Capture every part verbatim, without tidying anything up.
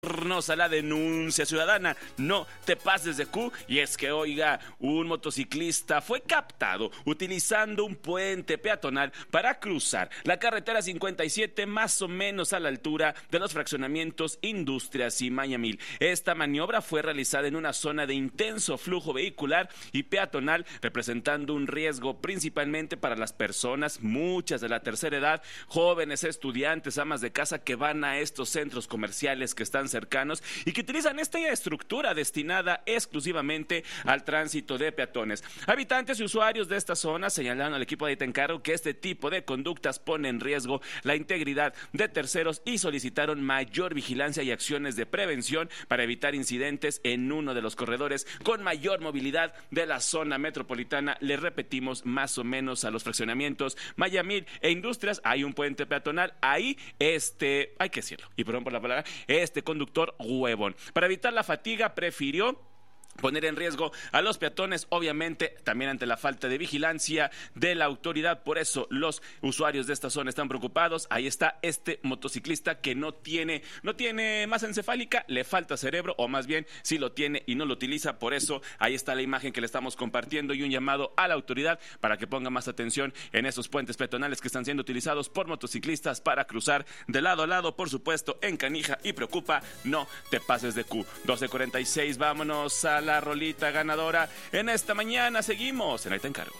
A la denuncia ciudadana, no te pases de Q. Y es que, oiga, un motociclista fue captado utilizando un puente peatonal para cruzar la carretera cincuenta y siete, más o menos a la altura de los fraccionamientos Industrias y Mayamil. Esta maniobra fue realizada en una zona de intenso flujo vehicular y peatonal, representando un riesgo principalmente para las personas, muchas de la tercera edad, jóvenes, estudiantes, amas de casa que van a estos centros comerciales que están cercanos y que utilizan esta estructura destinada exclusivamente al tránsito de peatones. Habitantes y usuarios de esta zona señalaron al equipo de Itencargo que este tipo de conductas pone en riesgo la integridad de terceros y solicitaron mayor vigilancia y acciones de prevención para evitar incidentes en uno de los corredores con mayor movilidad de la zona metropolitana. Les repetimos, más o menos a los fraccionamientos Mayamil e Industrias hay un puente peatonal. Ahí este, hay que decirlo, y perdón por la palabra, este conductor huevón. Para evitar la fatiga, prefirió poner en riesgo a los peatones, obviamente también ante la falta de vigilancia de la autoridad. Por eso los usuarios de esta zona están preocupados. Ahí está este motociclista que no tiene, no tiene masa encefálica, le falta cerebro, o más bien sí lo tiene y no lo utiliza. Por eso ahí está la imagen que le estamos compartiendo y un llamado a la autoridad para que ponga más atención en esos puentes peatonales que están siendo utilizados por motociclistas para cruzar de lado a lado, por supuesto, en canija, y preocupa, no te pases de Q. doce cuarenta y seis, vámonos a la rolita ganadora. En esta mañana seguimos en Ahí Te Encargo.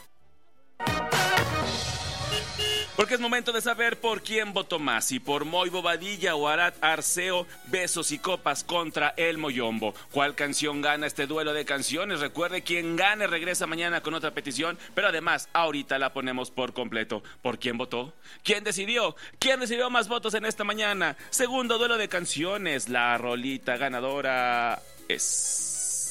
Porque es momento de saber por quién votó más, si por Moy Bobadilla o Arad Arceo. Besos y copas contra el Moyombo. ¿Cuál canción gana este duelo de canciones? Recuerde, quien gane regresa mañana con otra petición, pero además ahorita la ponemos por completo. ¿Por quién votó? ¿Quién decidió? ¿Quién recibió más votos en esta mañana? Segundo duelo de canciones. La rolita ganadora es...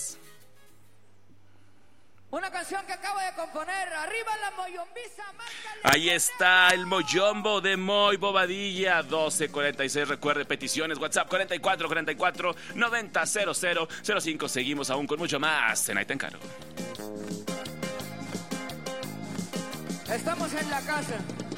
una canción que acabo de componer. Arriba la moyombiza. Ahí está el Moyombo de Moy Bobadilla. doce cuarenta y seis. Recuerde, peticiones, WhatsApp cuarenta y cuatro cuarenta y cuatro noventa cero cero cero cinco. Seguimos aún con mucho más en Ahí Te Encargo. Estamos en la casa.